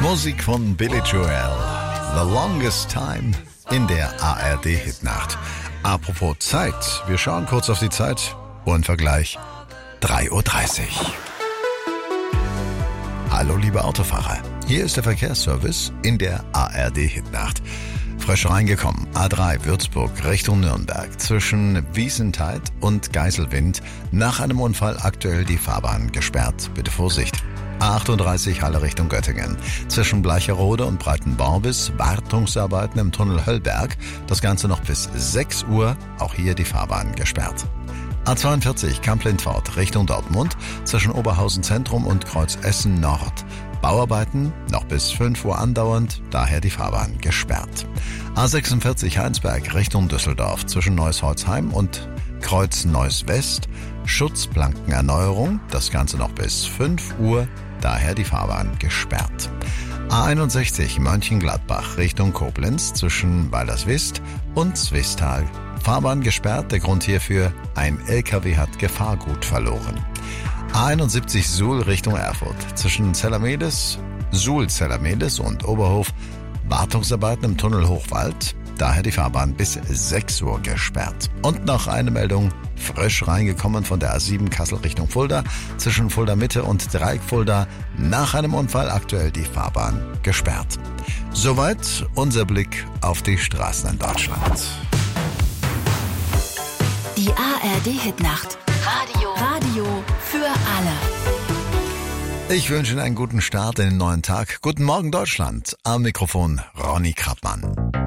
Musik von Billy Joel. The Longest Time in der ARD-Hitnacht. Apropos Zeit, wir schauen kurz auf die Zeit. Uhrenvergleich 3:30 Uhr. Hallo liebe Autofahrer, hier ist der Verkehrsservice in der ARD-Hitnacht. Frisch reingekommen, A3 Würzburg Richtung Nürnberg, zwischen Wiesenthal und Geiselwind, nach einem Unfall aktuell die Fahrbahn gesperrt. Bitte Vorsicht. A38 Halle Richtung Göttingen, zwischen Bleicherode und Breitenborn Wartungsarbeiten im Tunnel Höllberg, das Ganze noch bis 6 Uhr, auch hier die Fahrbahn gesperrt. A42 Kamp-Lindfort Richtung Dortmund, zwischen Oberhausen Zentrum und Kreuz Essen Nord. Bauarbeiten noch bis 5 Uhr andauernd, daher die Fahrbahn gesperrt. A46 Heinsberg Richtung Düsseldorf, zwischen Neuss-Holzheim und Kreuz Neuss West. Schutzplankenerneuerung, das Ganze noch bis 5 Uhr, daher die Fahrbahn gesperrt. A61 Mönchengladbach Richtung Koblenz, zwischen Weilerswist und Zwistal. Fahrbahn gesperrt, der Grund hierfür: ein LKW hat Gefahrgut verloren. A71 Suhl Richtung Erfurt, zwischen Suhl-Zellermedes und Oberhof. Wartungsarbeiten im Tunnel Hochwald, daher die Fahrbahn bis 6 Uhr gesperrt. Und noch eine Meldung, frisch reingekommen von der A7 Kassel Richtung Fulda, zwischen Fulda Mitte und Dreieck Fulda, nach einem Unfall aktuell die Fahrbahn gesperrt. Soweit unser Blick auf die Straßen in Deutschland. Die ARD-Hitnacht. Radio für alle. Ich wünsche Ihnen einen guten Start in den neuen Tag. Guten Morgen Deutschland. Am Mikrofon Ronny Krappmann.